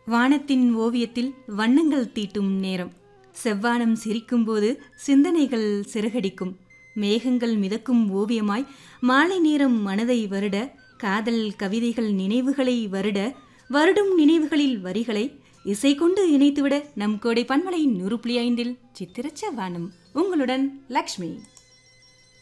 வானத்தின் ஓவியத்தில் வண்ணங்கள் தீட்டும் நேரம். செவ்வானம் சிரிக்கும்போது சிந்தனைகள் சிறகடிக்கும். மேகங்கள் மிதக்கும் ஓவியமாய் மாலை நேரம் மனதை வருட, காதல் கவிதைகள் நினைவுகளை வருட, வருடும் நினைவுகளில் வரிகளை இசை கொண்டு இணைத்துவிட நம் கோடை பன்மலை 100.5 சித்திரச்ச வானம். உங்களுடன் லக்ஷ்மி.